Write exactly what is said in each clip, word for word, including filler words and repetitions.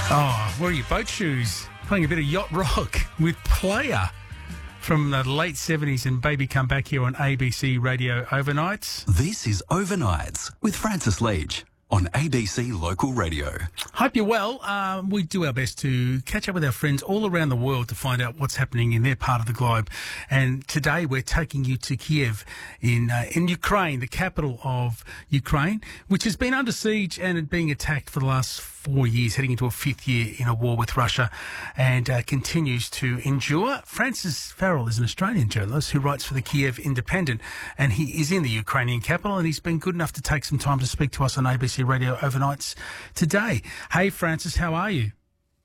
Oh, what are your boat shoes? Playing a bit of yacht rock with Player from the late seventies and Baby Come Back here on A B C Radio Overnights. This is Overnights with Francis Leach on A B C Local Radio. Hope you're well. Um, we do our best to catch up with our friends all around the world to find out what's happening in their part of the globe. And today we're taking you to Kiev in uh, in Ukraine, the capital of Ukraine, which has been under siege and being attacked for the last four years, heading into a fifth year in a war with Russia, and uh, continues to endure. Francis Farrell is an Australian journalist who writes for the Kiev Independent, and he is in the Ukrainian capital, and he's been good enough to take some time to speak to us on A B C Radio Overnights today. Hey, Francis, how are you?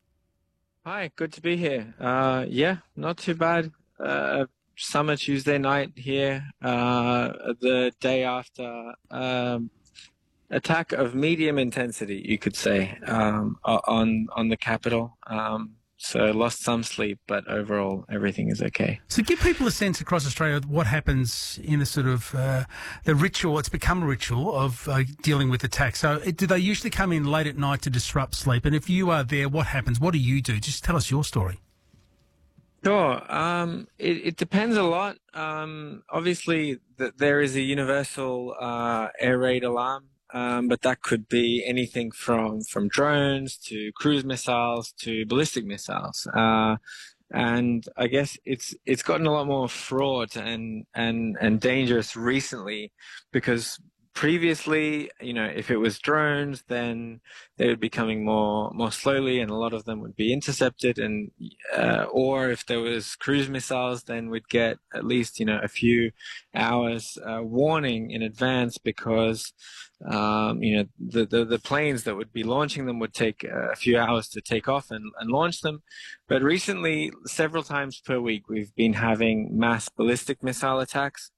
Hi, good to be here. Uh, yeah, not too bad. Uh, summer Tuesday night here, uh, the day after um, attack of medium intensity, you could say, um, on on the capital. Um, so lost some sleep, but overall everything is okay. So give people a sense across Australia what happens in a sort of uh, the ritual. It's become a ritual of uh, dealing with attacks. So it, do they usually come in late at night to disrupt sleep? And if you are there, what happens? What do you do? Just tell us your story. Sure. Um, it, it depends a lot. Um, obviously, th- there is a universal uh, air raid alarm. Um, but that could be anything from, from drones to cruise missiles to ballistic missiles. Uh, and I guess it's it's gotten a lot more fraught and, and, and dangerous recently, because previously, you know, if it was drones, then they would be coming more more slowly, and a lot of them would be intercepted. And uh, or if there was cruise missiles, then we'd get at least, you know, a few hours uh, warning in advance, because um, you know the, the the planes that would be launching them would take a few hours to take off and, and launch them. But recently, several times per week, we've been having mass ballistic missile attacks.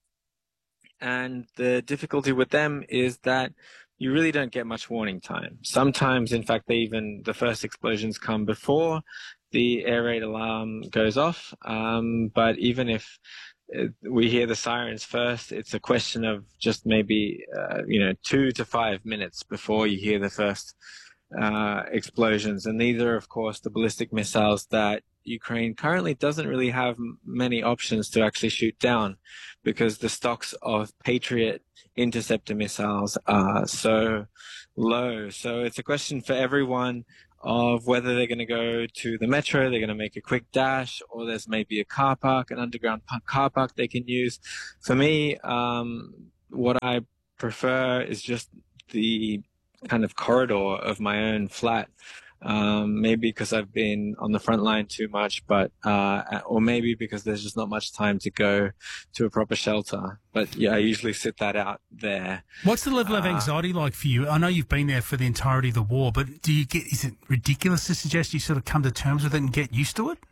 And the difficulty with them is that you really don't get much warning time. Sometimes, in fact, they even the first explosions come before the air raid alarm goes off. Um, but even if we hear the sirens first, it's a question of just maybe uh, you know two to five minutes before you hear the first uh, explosions. And these are, of course, the ballistic missiles that Ukraine currently doesn't really have many options to actually shoot down, because the stocks of Patriot interceptor missiles are so low. So it's a question for everyone of whether they're going to go to the metro, they're going to make a quick dash, or there's maybe a car park, an underground car park they can use. For me, um, what I prefer is just the kind of corridor of my own flat. Um, maybe because I've been on the front line too much, but uh, or maybe because there's just not much time to go to a proper shelter. But yeah, I usually sit that out there. What's the level of Uh, anxiety like for you? I know you've been there for the entirety of the war, but do you get? Is it ridiculous to suggest you sort of come to terms with it and get used to it?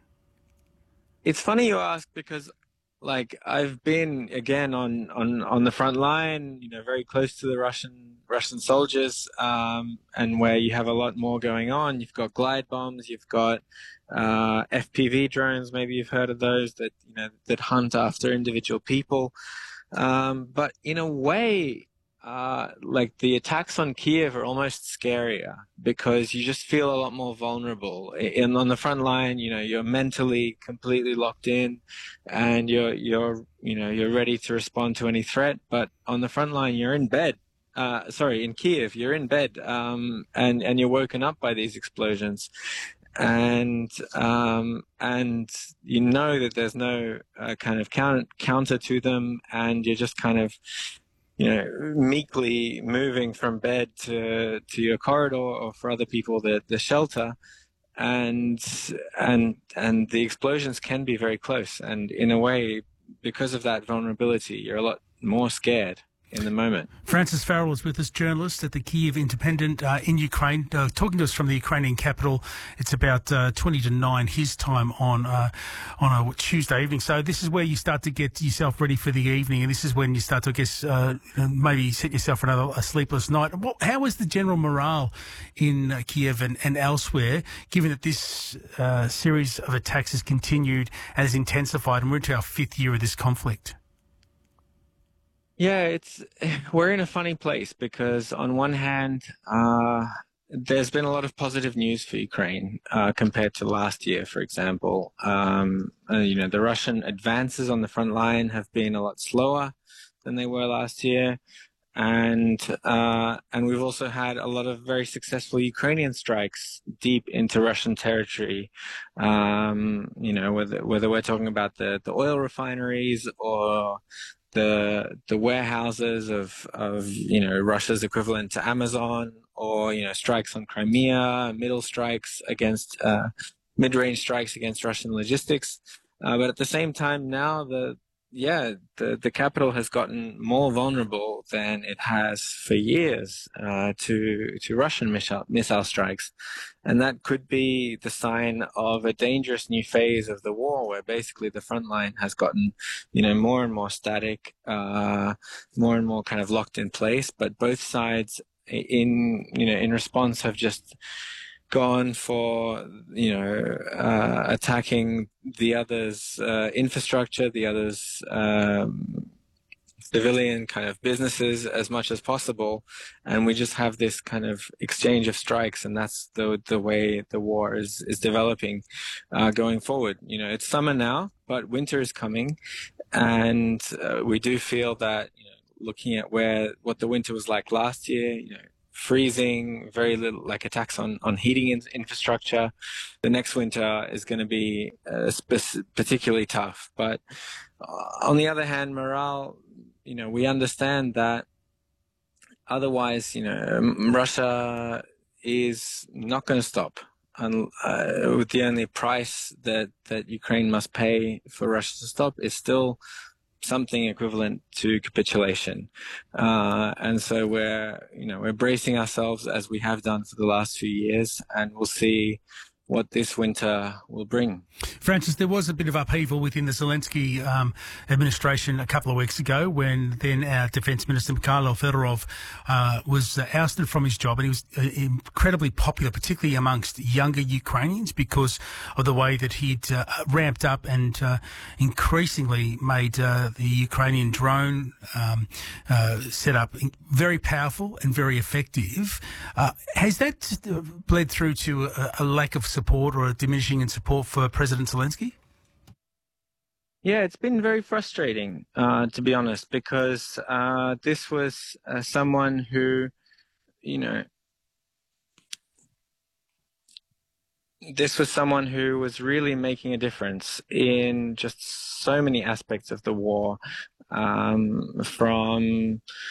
It's funny you ask, because like I've been again on, on, on the front line, you know, very close to the Russian Russian soldiers, um, and where you have a lot more going on. You've got glide bombs, you've got uh, F P V drones. Maybe you've heard of those that you know that hunt after individual people. Um, but in a way, uh, like the attacks on Kiev are almost scarier, because you just feel a lot more vulnerable. And on the front line, you know, you're mentally completely locked in, and you're you're you know you're ready to respond to any threat. But on the front line, you're in bed. Uh, sorry, in Kiev, you're in bed, um, and and you're woken up by these explosions, and um, and you know that there's no uh, kind of counter counter to them, and you're just kind of you know, meekly moving from bed to to your corridor, or for other people, the the shelter, and and and the explosions can be very close. And in a way, because of that vulnerability, you're a lot more scared in the moment. Francis Farrell is with us, journalist at the Kiev Independent uh, in Ukraine, uh, talking to us from the Ukrainian capital. It's about uh, twenty to nine his time on uh, on a Tuesday evening. So this is where you start to get yourself ready for the evening, and this is when you start to, I guess, uh, maybe set yourself for another a sleepless night. What, how is the general morale in uh, Kiev and, and elsewhere, given that this uh, series of attacks has continued and has intensified, and we're into our fifth year of this conflict? Yeah, it's we're in a funny place, because on one hand, uh, there's been a lot of positive news for Ukraine uh, compared to last year, for example. Um, uh, you know, the Russian advances on the front line have been a lot slower than they were last year. And uh, and we've also had a lot of very successful Ukrainian strikes deep into Russian territory. Um, you know, whether whether we're talking about the, the oil refineries or the the warehouses of of you know Russia's equivalent to Amazon, or you know strikes on Crimea, middle strikes against uh, mid-range strikes against Russian logistics. Uh, but at the same time, now the yeah the the capital has gotten more vulnerable than it has for years uh, to to Russian missile missile strikes, and that could be the sign of a dangerous new phase of the war, where basically the front line has gotten you know more and more static, uh, more and more kind of locked in place, but both sides in you know in response have just gone for you know uh, attacking the other's uh, infrastructure, the other's um, civilian kind of businesses as much as possible, and we just have this kind of exchange of strikes, and that's the the way the war is is developing uh, going forward. You know, it's summer now, but winter is coming, and uh, we do feel that you know, looking at where what the winter was like last year, you know. Freezing, very little like attacks on, on heating in, infrastructure. The next winter is going to be uh, spe- particularly tough. But uh, on the other hand, morale, you know, we understand that otherwise, you know, Russia is not going to stop. And uh, with the only price that, that Ukraine must pay for Russia to stop is still something equivalent to capitulation. Uh, and so we're, you know, we're bracing ourselves as we have done for the last few years, and we'll see what this winter will bring. Francis, there was a bit of upheaval within the Zelensky um, administration a couple of weeks ago when then our Defence Minister Mikhailo Fedorov uh, was uh, ousted from his job, and he was uh, incredibly popular, particularly amongst younger Ukrainians, because of the way that he'd uh, ramped up and uh, increasingly made uh, the Ukrainian drone um, uh, setup very powerful and very effective. Uh, has that bled through to a, a lack of support or a diminishing in support for President Zelensky? Yeah, it's been very frustrating, uh, to be honest, because uh, this was uh, someone who, you know, this was someone who was really making a difference in just so many aspects of the war, um, from